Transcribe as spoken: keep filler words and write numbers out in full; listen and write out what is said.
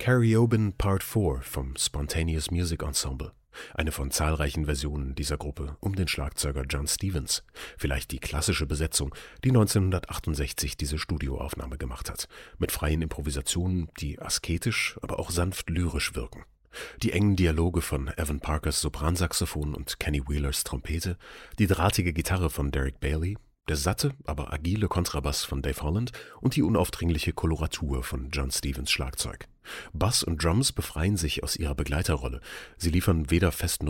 Karaoben Part vier vom Spontaneous Music Ensemble, eine von zahlreichen Versionen dieser Gruppe um den Schlagzeuger Jon Stevens, vielleicht die klassische Besetzung, die neunzehnhundertachtundsechzig diese Studioaufnahme gemacht hat, mit freien Improvisationen, die asketisch, aber auch sanft lyrisch wirken. Die engen Dialoge von Evan Parkers Sopransaxophon und Kenny Wheelers Trompete, die drahtige Gitarre von Derek Bailey, der satte, aber agile Kontrabass von Dave Holland und die unaufdringliche Koloratur von Jon Stevens Schlagzeug. Bass und Drums befreien sich aus ihrer Begleiterrolle, sie liefern weder festen